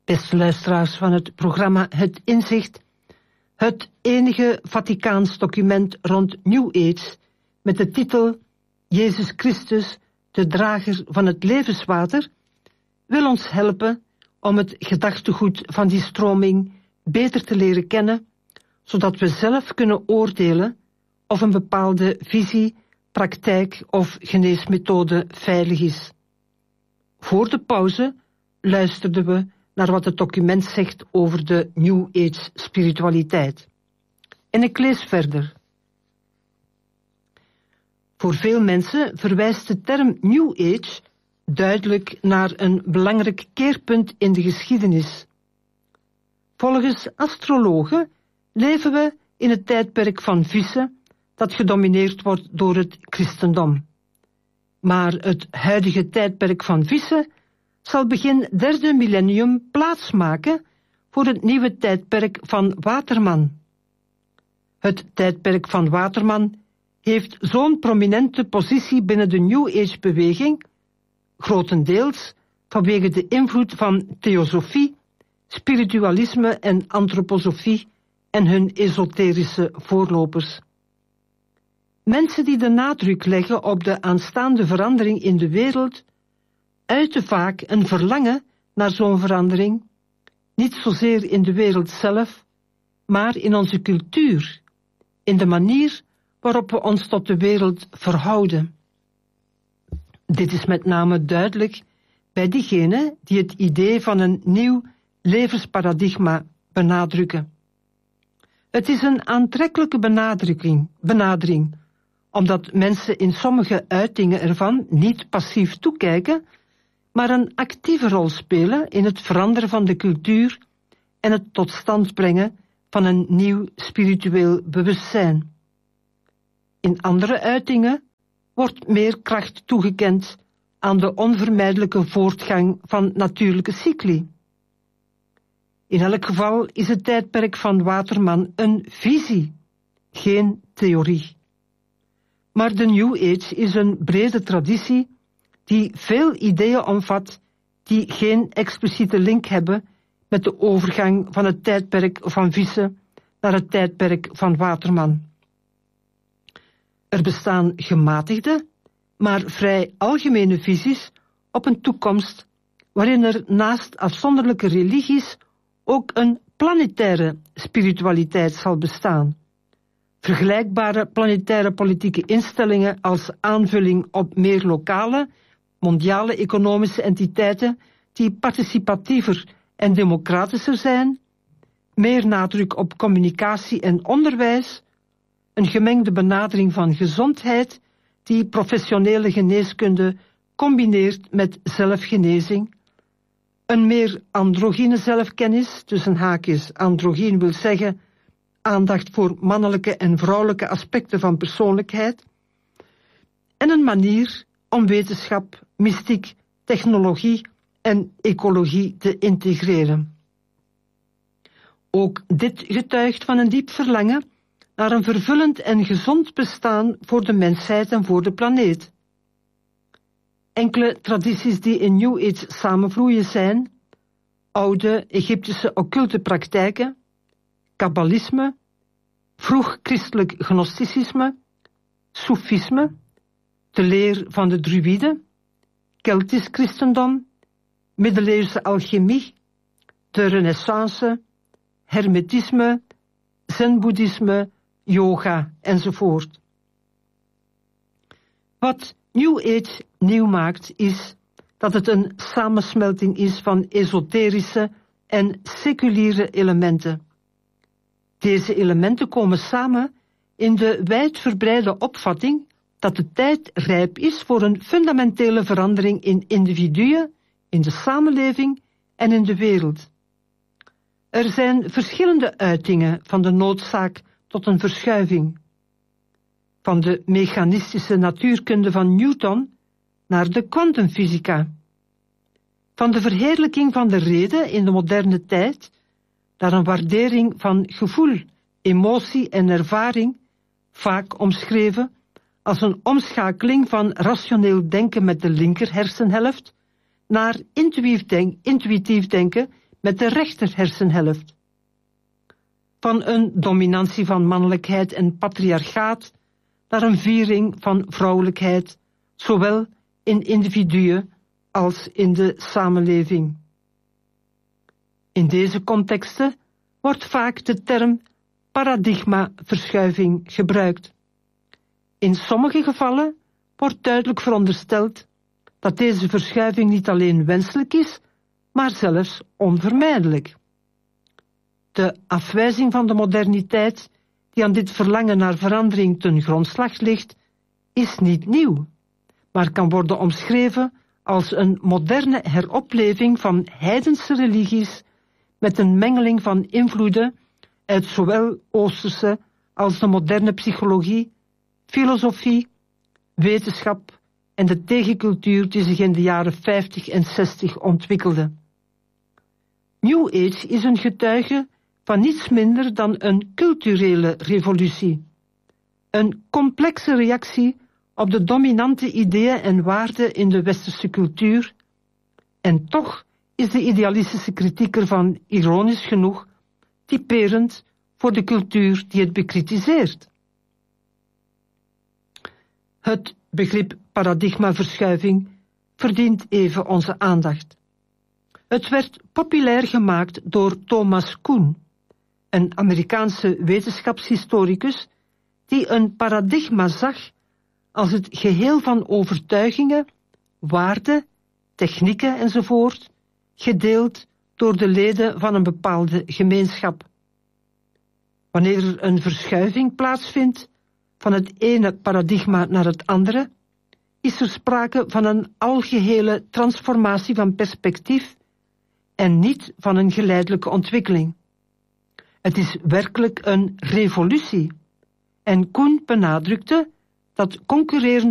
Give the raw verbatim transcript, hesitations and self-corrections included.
Beste luisteraars van het programma Het Inzicht, het enige Vaticaans document rond New Age met de titel Jezus Christus, de drager van het levenswater, wil ons helpen om het gedachtegoed van die stroming beter te leren kennen, zodat we zelf kunnen oordelen of een bepaalde visie, praktijk of geneesmethode veilig is. Voor de pauze luisterden we naar wat het document zegt over de New Age spiritualiteit. En ik lees verder. Voor veel mensen verwijst de term New Age duidelijk naar een belangrijk keerpunt in de geschiedenis. Volgens astrologen leven we in het tijdperk van vissen dat gedomineerd wordt door het christendom. Maar het huidige tijdperk van vissen zal begin derde millennium plaatsmaken voor het nieuwe tijdperk van Waterman. Het tijdperk van Waterman heeft zo'n prominente positie binnen de New Age-beweging, grotendeels vanwege de invloed van theosofie, spiritualisme en antroposofie en hun esoterische voorlopers. Mensen die de nadruk leggen op de aanstaande verandering in de wereld, uiten vaak een verlangen naar zo'n verandering, niet zozeer in de wereld zelf, maar in onze cultuur, in de manier waarop we ons tot de wereld verhouden. Dit is met name duidelijk bij diegenen die het idee van een nieuw levensparadigma benadrukken. Het is een aantrekkelijke benadering, benadering, omdat mensen in sommige uitingen ervan niet passief toekijken, maar een actieve rol spelen in het veranderen van de cultuur en het tot stand brengen van een nieuw spiritueel bewustzijn. In andere uitingen wordt meer kracht toegekend aan de onvermijdelijke voortgang van natuurlijke cycli. In elk geval is het tijdperk van Waterman een visie, geen theorie. Maar de New Age is een brede traditie die veel ideeën omvat die geen expliciete link hebben met de overgang van het tijdperk van vissen naar het tijdperk van Waterman. Er bestaan gematigde, maar vrij algemene visies op een toekomst waarin er naast afzonderlijke religies ook een planetaire spiritualiteit zal bestaan. Vergelijkbare planetaire politieke instellingen als aanvulling op meer lokale, mondiale economische entiteiten die participatiever en democratischer zijn, meer nadruk op communicatie en onderwijs, een gemengde benadering van gezondheid die professionele geneeskunde combineert met zelfgenezing, een meer androgyne zelfkennis, tussen haakjes androgyn wil zeggen aandacht voor mannelijke en vrouwelijke aspecten van persoonlijkheid, en een manier om wetenschap, mystiek, technologie en ecologie te integreren. Ook dit getuigt van een diep verlangen naar een vervullend en gezond bestaan voor de mensheid en voor de planeet. Enkele tradities die in New Age samenvloeien zijn oude Egyptische occulte praktijken, kabbalisme, vroeg christelijk gnosticisme, soefisme, de leer van de druïden, Keltisch christendom, middeleeuwse alchemie, de renaissance, hermetisme, zen-boeddhisme, yoga enzovoort. Wat New Age nieuw maakt is dat het een samensmelting is van esoterische en seculiere elementen. Deze elementen komen samen in de wijdverbreide opvatting dat de tijd rijp is voor een fundamentele verandering in individuen, in de samenleving en in de wereld. Er zijn verschillende uitingen van de noodzaak tot een verschuiving. Van de mechanistische natuurkunde van Newton naar de kwantumfysica. Van de verheerlijking van de reden in de moderne tijd naar een waardering van gevoel, emotie en ervaring, vaak omschreven als een omschakeling van rationeel denken met de linker hersenhelft naar intuïtief, denk, intuïtief denken met de rechter hersenhelft. Van een dominantie van mannelijkheid en patriarchaat naar een viering van vrouwelijkheid, zowel in individuen als in de samenleving. In deze contexten wordt vaak de term paradigmaverschuiving gebruikt. In sommige gevallen wordt duidelijk verondersteld dat deze verschuiving niet alleen wenselijk is, maar zelfs onvermijdelijk. De afwijzing van de moderniteit, die aan dit verlangen naar verandering ten grondslag ligt, is niet nieuw, maar kan worden omschreven als een moderne heropleving van heidense religies met een mengeling van invloeden uit zowel Oosterse als de moderne psychologie, filosofie, wetenschap en de tegencultuur die zich in de jaren vijftig en zestig ontwikkelde. New Age is een getuige van niets minder dan een culturele revolutie. Een complexe reactie op de dominante ideeën en waarden in de westerse cultuur, en toch is de idealistische kritiek ervan ironisch genoeg typerend voor de cultuur die het bekritiseert. Het begrip paradigmaverschuiving verdient even onze aandacht. Het werd populair gemaakt door Thomas Kuhn, een Amerikaanse wetenschapshistoricus die een paradigma zag als het geheel van overtuigingen, waarden, technieken enzovoort, gedeeld door de leden van een bepaalde gemeenschap. Wanneer er een verschuiving plaatsvindt van het ene paradigma naar het andere, is er sprake van een algehele transformatie van perspectief en niet van een geleidelijke ontwikkeling. Het is werkelijk een revolutie. En Kuhn benadrukte dat concurrerende